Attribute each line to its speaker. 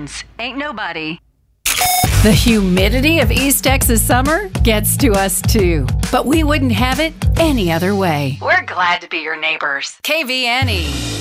Speaker 1: Burns. Ain't nobody.
Speaker 2: The humidity of East Texas summer gets to us too, but we wouldn't have it any other way.
Speaker 1: We're glad to be your neighbors.
Speaker 2: KVNE.